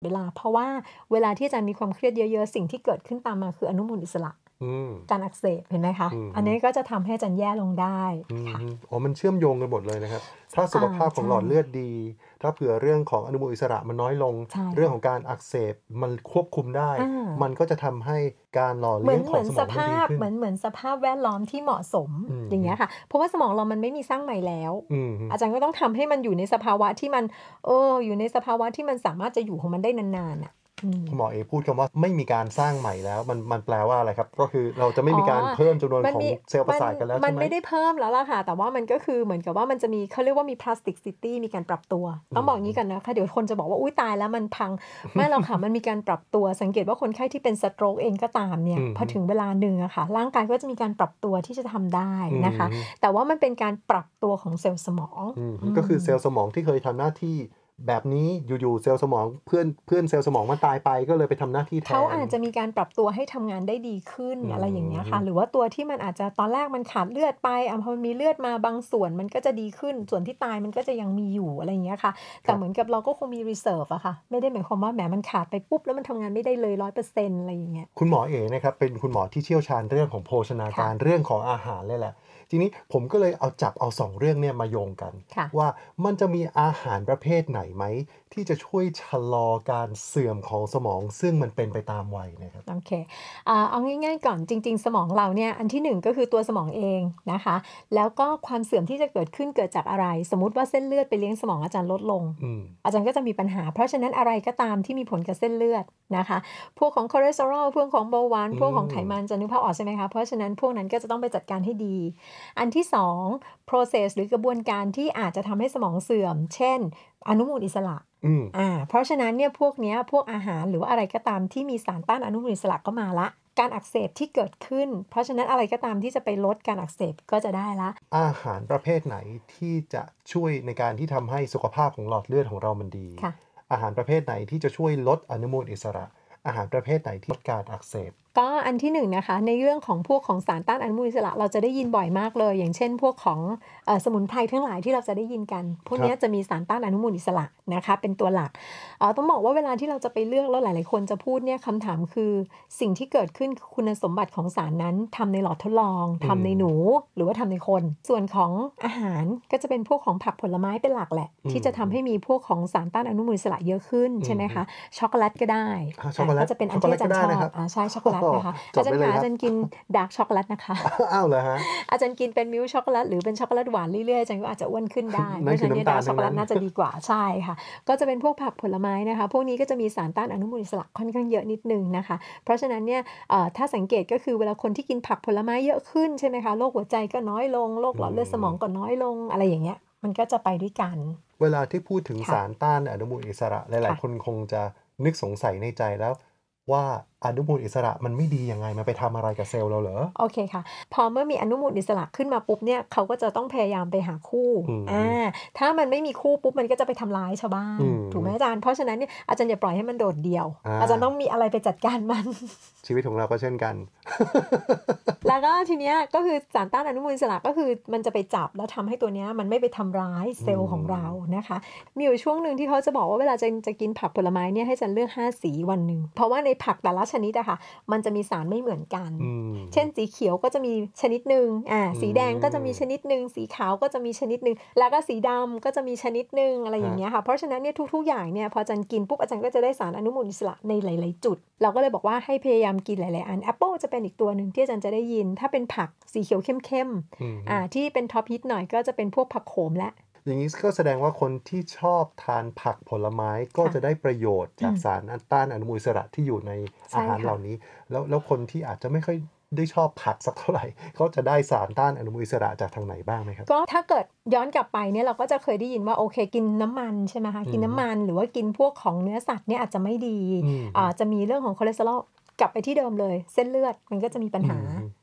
เวลาเพราะว่าเวลาที่อาจารย์มีความเครียดเยอะๆสิ่งที่เกิดขึ้นตามมาคืออนุมูลอิสระการอักเสบเห็นไหมคะอันนี้ก็จะทำให้อาจารย์แย่ลงได้ค่ะอ๋อมันเชื่อมโยงกันหมดเลยนะครับถ้าสุขภาพของหลอดเลือดดีถ้าเผื่อเรื่องของอนุมูลอิสระมันน้อยลงเรื่องของการอักเสบมันควบคุมได้มันก็จะทำให้การหล่อเลี้ยงของสมองมันดีขึ้นเหมือนสภาพแวดล้อมที่เหมาะสมอย่างเงี้ยค่ะเพราะว่าสมองเรามันไม่มีสร้างใหม่แล้วอาจารย์ก็ต้องทำให้มันอยู่ในสภาวะที่มันอยู่ในสภาวะที่มันสามารถจะอยู่ของมันได้นานๆคุณหมอเอพูดคำว่าไม่มีการสร้างใหม่แล้วมันแปลว่าอะไรครับก็คือเราจะไม่มีการเพิ่มจำนวนของเซลล์ประสาทกันแล้วใช่ไหมมันไม่ได้เพิ่มแล้วล่ะค่ะแต่ว่ามันก็คือเหมือนกับว่ามันจะมีเขาเรียกว่ามี plasticity มีการปรับตัวต้องบอกอย่างนี้กันนะคะเดี๋ยวคนจะบอกว่าอุ้ยตายแล้วมันพังไม่หรอกค่ะมันมีการปรับตัวสังเกตว่าคนไข้ที่เป็นสโตรกเองก็ตามเนี่ยพอถึงเวลาหนึ่งอะค่ะร่างกายก็จะมีการปรับตัวที่จะทำได้นะคะแต่ว่ามันเป็นการปรับตัวของเซลล์สมองก็คือเซลล์สมองที่เคยทำหน้าที่แบบนี้อยู่ๆเซลล์สมองเพื่อนเซลล์สมองมันตายไปก็เลยไปทำหน้าที่แทนเขาอาจจะมีการปรับตัวให้ทำงานได้ดีขึ้นอะไรอย่างเงี้ยค่ะหรือว่าตัวที่มันอาจจะตอนแรกมันขาดเลือดไปพอมันมีเลือดมาบางส่วนมันก็จะดีขึ้นส่วนที่ตายมันก็จะยังมีอยู่อะไรอย่างเงี้ยค่ะแต่เหมือนกับเราก็คงมี reserve อะค่ะไม่ได้หมายความว่าแหมมันขาดไปปุ๊บแล้วมันทำงานไม่ได้เลย 100% อะไรอย่างเงี้ยคุณหมอเอ๋นะครับเป็นคุณหมอที่เชี่ยวชาญเรื่องของโภชนาการเรื่องของอาหารเลยแหละทีนี้ผมก็เลยเอา2เรื่องเนี่ยมาโยงกันว่ามันจะมีอาหารประเภทไหนไหมที่จะช่วยชะลอการเสื่อมของสมองซึ่งมันเป็นไปตามวัยนะครับโอเคเอาง่ายๆก่อนจริงๆสมองเราเนี่ยอันที่1ก็คือตัวสมองเองนะคะแล้วก็ความเสื่อมที่จะเกิดขึ้นเกิดจากอะไรสมมุติว่าเส้นเลือดไปเลี้ยงสมองอาจารย์ลดลงอาจารย์ก็จะมีปัญหาเพราะฉะนั้นอะไรก็ตามที่มีผลกับเส้นเลือดนะคะพวกของคอเลสเตอรอลพวกของเบาหวานพวกของไขมันจะนึกภาพออกใช่ไหมคะเพราะฉะนั้นพวกนั้นก็จะต้องไปจัดการให้ดีอันที่2 process หรือกระบวนการที่อาจจะทำให้สมองเสื่อมเช่นอนุมูลอิสระเพราะฉะนั้นเนี่ยพวกอาหารหรือว่าอะไรก็ตามที่มีสารต้านอนุมูลอิสระก็มาละการอักเสบที่เกิดขึ้นเพราะฉะนั้นอะไรก็ตามที่จะไปลดการอักเสบก็จะได้ละอาหารประเภทไหนที่จะช่วยในการที่ทำให้สุขภาพของหลอดเลือดของเรามันดีอาหารประเภทไหนที่จะช่วยลดอนุมูลอิสระอาหารประเภทไหนที่ลดการอักเสบก็อันที่1นะคะในเรื่องของพวกของสารต้านอนุมูลอิสระเราจะได้ยินบ่อยมากเลยอย่างเช่นพวกของสมุนไพรทั้งหลายที่เราจะได้ยินกันพวกนี้จะมีสารต้านอนุมูลอิสระนะคะเป็นตัวหลักต้องบอกว่าเวลาที่เราจะไปเลือกแล้วหลายๆคนจะพูดเนี่ยคำถามคือสิ่งที่เกิดขึ้นคุณสมบัติของสารนั้นทำในหลอดทดลองทำในหนูหรือว่าทำในคนส่วนของอาหารก็จะเป็นพวกของผักผลไม้เป็นหลักแหละที่จะทำให้มีพวกของสารต้านอนุมูลอิสระเยอะขึ้นใช่ไหมคะช็อกโกแลตก็ได้ก็จะเป็นอันที่อาจารย์ชอบใช่ช็อกโกแลตนะคะอาจารย์กินดาร์กช็อกโกแลตนะคะอ้าวเหรอฮะอาจารย์กินเป็นมิลค์ช็อกโกแลตหรือเป็นช็อกโกแลตหวานเรื่อยๆอาจารย์ก็อาจจะอ้วนขึ้นได้เพราะฉะนั้นดาร์กช็อกโกแลตน่าจะดีกว่าใช่ค่ะก็จะเป็นพวกผักผลไม้นะคะพวกนี้ก็จะมีสารต้านอนุมูลอิสระค่อนข้างเยอะนิดนึงนะคะเพราะฉะนั้นเนี่ยถ้าสังเกตก็คือเวลาคนที่กินผักผลไม้เยอะขึ้นใช่ไหมคะโรคหัวใจก็น้อยลงโรคหลอดเลือดสมองก็น้อยลงอะไรอย่างเงี้ยมันก็จะไปด้วยกันเวลาที่พูดถึงสารต้านอนุมูลอิสระหลายๆคนคงจะนึกสงสัยในใจแล้วว่าอนุมูลอิสระมันไม่ดียังไงมันไปทำอะไรกับเซลล์เราเหรอโอเคค่ะพอเมื่อมีอนุมูลอิสระขึ้นมาปุ๊บเนี่ยเขาก็จะต้องพยายามไปหาคู่ถ้ามันไม่มีคู่ปุ๊บมันก็จะไปทำร้ายชาวบ้านถูกไหมอาจารย์เพราะฉะนั้นเนี่ยอาจารย์อย่าปล่อยให้มันโดดเดี่ยวอาจารย์ต้องมีอะไรไปจัดการมันชีวิตของเราก็เช่นกันแล้วก็ทีเนี้ยก็คือสารต้านอนุมูลอิสระก็คือมันจะไปจับแล้วทำให้ตัวเนี้ยมันไม่ไปทำร้ายเซลล์ของเรานะคะมีอยู่ช่วงหนึ่งที่เขาจะบอกว่าเวลาจะกินผักผลไม้เนี่ยให้จันเลือก5สีวันหนึ่งเพราะว่าในผักแต่ละชนิดอะค่ะมันจะมีสารไม่เหมือนกันเช่นสีเขียวก็จะมีชนิดหนึ่งสีแดงก็จะมีชนิดหนึ่งสีขาวก็จะมีชนิดหนึ่งแล้วก็สีดำก็จะมีชนิดหนึ่งอะไรอย่างเงี้ยค่ะเพราะฉะนั้นเนี่ยทุกๆอย่างเนี่ยพอจันกินปุ๊บอาจารย์ก็จะได้สารอนุมูลอิสระในหลายๆจุดเราก็เลยบอกว่าให้พยายามกินหลายๆอันแอปเปิลจะเป็นอีกตัวหนึ่งที่อาจารย์จะได้ยินถ้าเป็นผักสีเขียวเข้มๆที่เป็นท็อปฮิตหน่อยก็จะเป็นพวกผักโขมและอย่างนี้ก็แสดงว่าคนที่ชอบทานผักผลไม้ก็จะได้ประโยชน์จากสารต้านอนุมูลอิสระที่อยู่ในอาหารเหล่านี้แล้วคนที่อาจจะไม่ค่อยได้ชอบผักสักเท่าไหร่เขาจะได้สารต้านอนุมูลอิสระจากทางไหนบ้างไหมครับก็ถ้าเกิดย้อนกลับไปเนี่ยเราก็จะเคยได้ยินว่าโอเคกินน้ำมันใช่ไหมคะกินน้ำมันหรือว่ากินพวกของเนื้อสัตว์เนี่ยอาจจะไม่ดีจะมีเรื่องของคอเลสเตอรอลกลับไปที่เดิมเลยเส้นเลือดมันก็จะมีปัญหา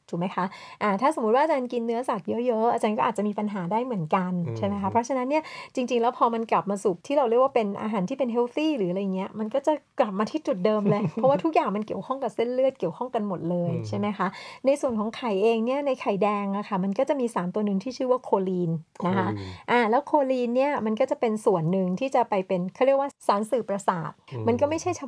ถูกไหมคะถ้าสมมุติว่าอาจารย์กินเนื้อสัตว์เยอะๆอาจารย์ก็อาจจะมีปัญหาได้เหมือนกันใช่ไหมคะเพราะฉะนั้นเนี่ยจริงๆแล้วพอมันกลับมาสู่ที่เราเรียกว่าเป็นอาหารที่เป็นเฮลตี้หรืออะไรเงี้ยมันก็จะกลับมาที่จุดเดิมเลย เพราะว่าทุกอย่างมันเกี่ยวข้องกับเส้นเลือดเกี่ยวข้องกันหมดเลยใช่ไหมคะในส่วนของไข่เองเนี่ยในไข่แดงอะค่ะมันก็จะมีสารตัวหนึ่งที่ชื่อว่าโคลีนนะคะแล้วโคลีนเนี่ยมันก็จะเป็นส่วนหนึ่งที่จะไปเป็นเขาเรียกว่าสารสื่อประสาทมันก็ไม่ใช่